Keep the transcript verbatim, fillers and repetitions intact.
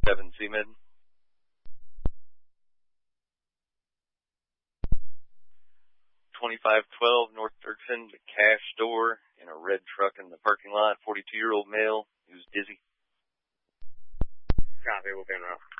seven C M I D. twenty-five twelve North Dirksen, the cash store in a red truck in the parking lot, forty-two-year-old male who's dizzy. Copy, we'll be in route.